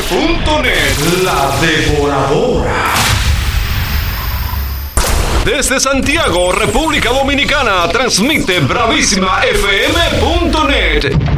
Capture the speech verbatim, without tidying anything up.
punto net, la devoradora. Desde Santiago, República Dominicana, transmite bravísima f m punto net.